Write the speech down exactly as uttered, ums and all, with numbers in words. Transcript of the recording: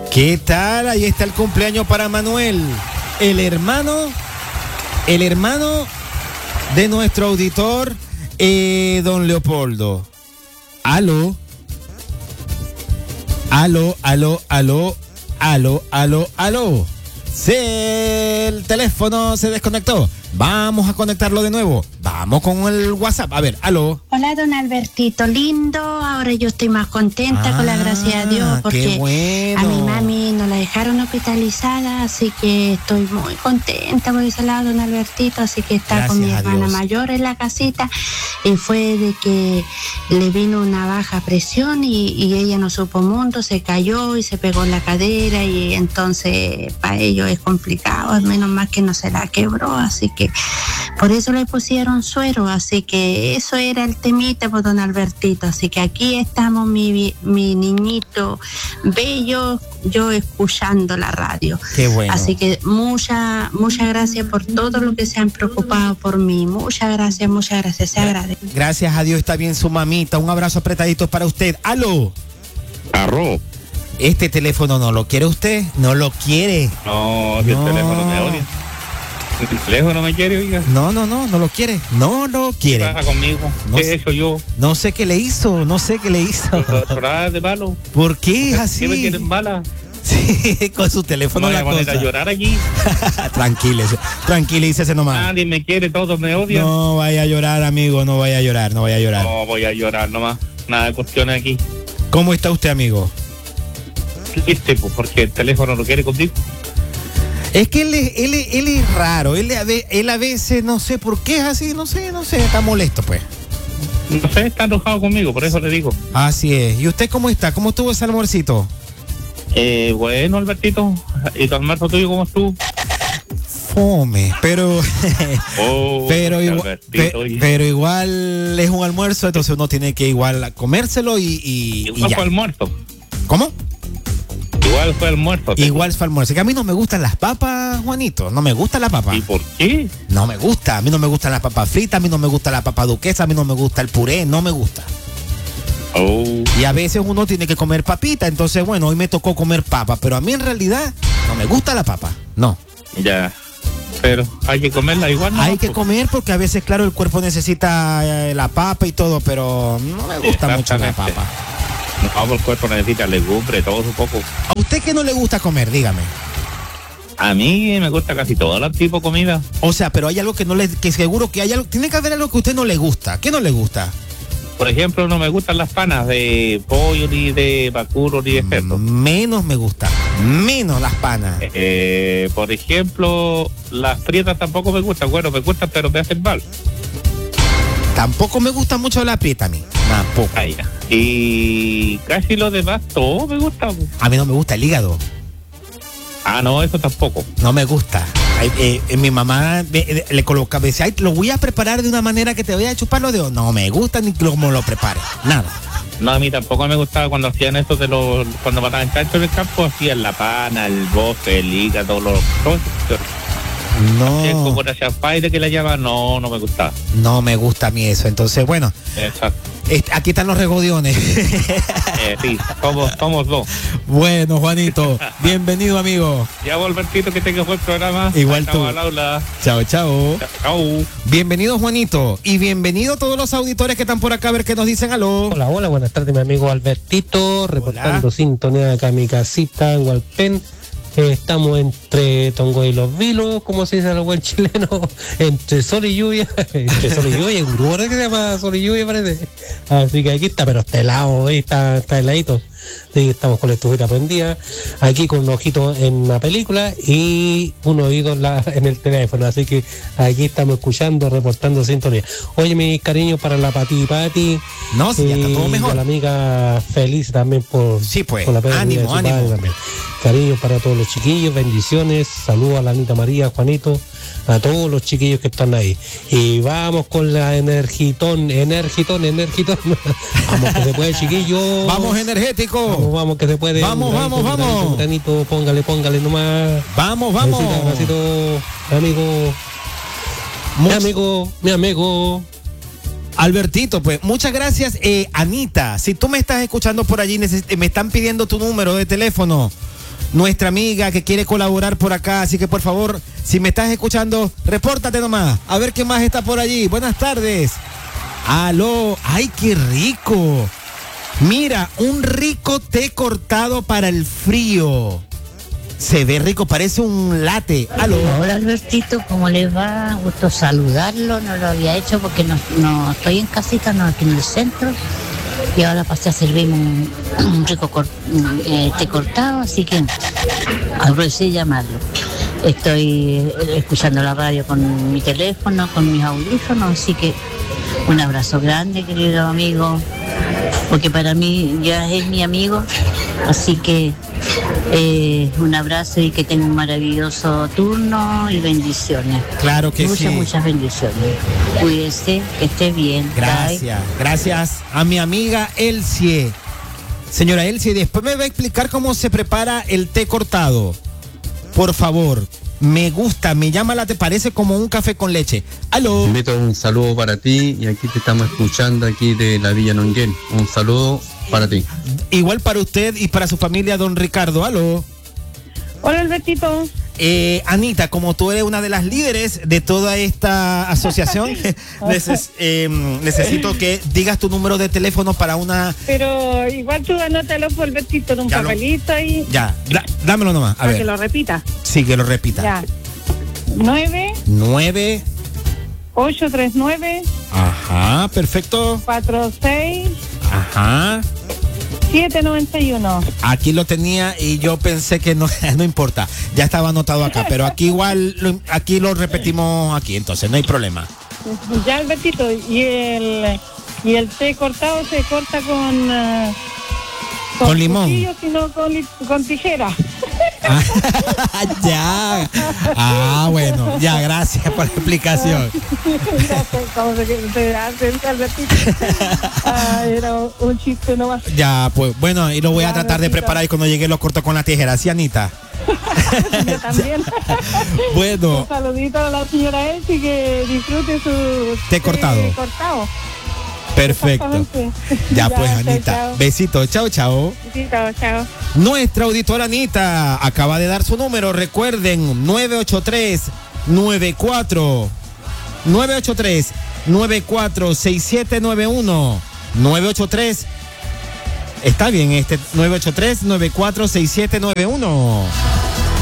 ¿Qué tal? Ahí está el cumpleaños para Manuel, el hermano, el hermano de nuestro auditor, eh, don Leopoldo. Aló. Aló, aló, aló, aló, aló, aló. Se, el teléfono se desconectó. Vamos a conectarlo de nuevo. Vamos con el WhatsApp. A ver, aló. Hola, don Albertito, lindo. Ahora yo estoy más contenta, ah, con la gracia de Dios, porque bueno. a mi mami no la dejaron hospitalizada, así que estoy muy contenta por ese lado, don Albertito. Así que está Gracias con mi hermana Dios. mayor en la casita, y fue de que le vino una baja presión y, y ella no supo mundo, se cayó y se pegó en la cadera, y entonces para ellos es complicado, menos mal que no se la quebró, así que por eso le pusieron suero. Así que eso era el temita, por don Albertito. Así que aquí estamos, mi, mi niñito bello, yo escuchando la radio. Qué bueno. Así que muchas muchas gracias por todo lo que se han preocupado por mí. Muchas gracias, muchas gracias, se agradece. Gracias a Dios está bien su mamita. Un abrazo apretadito para usted. Aló. Arro. Este teléfono no lo quiere usted, no lo quiere. No, si No. el teléfono me odia. El teléfono me quiere, oiga. No, no, no, no lo quiere. No lo ¿Qué quiere. pasa conmigo? No ¿Qué sé. he hecho yo? No sé qué le hizo, no sé qué le hizo. ¿Llorar de malo? ¿Por qué es ¿Qué me así? quieren mala? Sí, con su ¿No teléfono me voy la a poner cosa. a llorar aquí? Tranquilícese, tranquilícese nomás. Nadie me quiere, todos me odian. No vaya a llorar, amigo, no vaya a llorar, no vaya a llorar. No voy a llorar nomás. Nada de cuestiones aquí. ¿Cómo está usted, amigo? Triste, pues, porque el teléfono lo quiere contigo. Es que él es, él es, él es raro, él, a ve- él a veces no sé por qué es así, no sé, no sé, está molesto pues. No sé, está enojado conmigo, por eso le digo. Así es. ¿Y usted cómo está? ¿Cómo estuvo ese almuercito? Eh, bueno, Albertito, ¿y tu almuerzo tuyo cómo estuvo? Fome, pero Oh, pero igual, Albertito, pe- oye. pero igual es un almuerzo, entonces uno tiene que igual comérselo y, y, y Igual ya. fue almuerzo. ¿Cómo? Igual fue almuerzo. te Igual fue almuerzo. Que a mí no me gustan las papas, Juanito. No me gusta la papa. digo. ¿Y por qué? No me gusta. A mí no me gustan las papas fritas, a mí no me gusta la papa duquesa, a mí no me gusta el puré, no me gusta. Oh, Y a veces uno tiene que comer papita, entonces bueno, hoy me tocó comer papa, pero a mí en realidad no me gusta la papa. No. ya. Pero hay que comerla igual, ¿no? Hay que comer porque a veces, claro, el cuerpo necesita eh, la papa y todo, pero no me gusta mucho la Exactamente. papa. No, el cuerpo necesita legumbre, todo un poco. ¿A usted qué no le gusta comer? Dígame. A mí me gusta casi todo el tipo de comida. O sea, pero hay algo que no le, que seguro que hay algo, tiene que haber algo que a usted no le gusta. ¿Qué no le gusta? Por ejemplo, no me gustan las panas de pollo, ni de vacuno, ni de cerdo. Menos me gusta. Menos las panas. Eh, por ejemplo, las prietas tampoco me gustan. Bueno, me gustan, pero me hacen mal. Tampoco me gusta mucho la prieta a mí. Tampoco. Ahí ya. Y casi lo demás, todo me gusta. A mí no me gusta el hígado. Ah, no, eso tampoco. No me gusta. Ay, eh, eh, mi mamá me- eh, le coloca, me decía, "Ay, lo voy a preparar de una manera que te voy a chupar los dedos". No me gusta ni como lo prepare. Nada. No, a mí tampoco me gustaba cuando hacían eso de los... Cuando mataban chancho en el campo, hacían la pana, el bofe, el hígado, los... todo eso. Hacían No. como una champagne que la llaman, no, no me gustaba. No me gusta a mí eso. Entonces, bueno, Exacto. este, aquí están los regodiones. Eh, sí, somos, somos dos. Bueno, Juanito, bienvenido, amigo. Ya, Albertito, que tengas buen programa. Igual Chao, tú. al aula. Chao, chao. Chao. Bienvenido, Juanito. Y bienvenido a todos los auditores que están por acá a ver qué nos dicen. Aló. Hola, hola, buenas tardes, mi amigo Albertito, reportando sintonía acá en mi casita en Hualpén. Eh, estamos entre Tongo y Los Vilos, como se dice a los buen chileno, entre sol y lluvia, entre sol y lluvia, un grupo que se llama Sol y Lluvia parece. Así que aquí está, pero está helado, ahí está, está heladito. Sí, estamos con la estufita prendida, aquí con un ojito en la película y un oído en, la, en el teléfono, así que aquí estamos escuchando, reportando sintonía. Oye, mis cariños para la Pati Pati. No, sí, ya está todo y mejor. a la amiga feliz también por, Sí, pues. por la pérdida Ánimo, de su ánimo. padre también. Cariños para todos los chiquillos, bendiciones, saludos a la Anita María, Juanito, a todos los chiquillos que están ahí. Y vamos con la energitón, energitón, energitón. Vamos que se puede, chiquillos. Vamos, energético. Vamos, vamos, que se puede. Vamos, Un vamos, granito, vamos. Un granito, un granito, póngale, póngale nomás. Vamos, vamos. Besito, abracito, mi amigo. Mi Much- amigo, mi amigo. Albertito, pues muchas gracias. Eh, Anita, si tú me estás escuchando por allí, neces- me están pidiendo tu número de teléfono. nuestra amiga que quiere colaborar por acá. Así que por favor, si me estás escuchando, repórtate nomás. A ver qué más está por allí. Buenas tardes. Aló. ¡Ay, qué rico! Mira, un rico té cortado para el frío. Se ve rico, parece un latte. Aló. Hola Albertito, ¿cómo les va? Gusto saludarlo, no lo había hecho porque no, no estoy en casita, no aquí en el centro. Y ahora pasé a servirme un, un rico cor, eh, té cortado, así que aproveché de llamarlo. Estoy escuchando la radio con mi teléfono, con mis audífonos, así que un abrazo grande, querido amigo, porque para mí ya es mi amigo, así que eh, un abrazo y que tenga un maravilloso turno y bendiciones. Claro que muchas, sí. Muchas, muchas bendiciones. Cuídese, que esté bien. Gracias, Bye. gracias a mi amiga Elsie. Señora Elsie, después me va a explicar cómo se prepara el té cortado. Por favor, me gusta, me llama la te parece como un café con leche. Aló. Invito un saludo para ti y aquí te estamos escuchando aquí de la Villa Nonguén. Un saludo para ti. Igual para usted y para su familia, don Ricardo. Aló. Hola, Albertito. Eh, Anita, como tú eres una de las líderes de toda esta asociación, neces- eh, necesito que digas tu número de teléfono para una... Pero igual tú anótalo por Albertito en un Ya lo- papelito ahí. Ya, da- dámelo nomás. A Para que ver. lo repita. Sí, que lo repita. Ya. nueve Nueve. ocho tres nueve Ajá, perfecto. cuatro seis Ajá. siete noventa y uno. Aquí lo tenía y yo pensé que no, no importa. Ya estaba anotado acá, pero aquí igual, lo, aquí lo repetimos aquí, entonces no hay problema. Ya, Albertito. Y el, y el té cortado se corta con... Uh, Con limón. cuchillo, sino con, li- con tijera. Ya. Ah, bueno, ya, gracias por la explicación. No sé cómo se, se hace, Albertito. Ah, era un chiste nomás. Ya, pues bueno, y lo voy a Ya, tratar de Rosita. preparar y cuando llegue lo corto con la tijera, ¿sí, Anita? Yo también. Bueno, Un saludito a la señora Elsie, que disfrute su Té cortado. cortado. perfecto. Exactamente. Ya, pues, chao, Anita. chao. Besitos, chao, chao. Besitos, chao. Nuestra auditora Anita acaba de dar su número. Recuerden, nueve ocho tres nueve cuatro nueve ocho tres nueve cuatro seis siete nueve uno nueve ocho tres. Está bien este nueve ocho tres nueve cuatro seis siete nueve uno.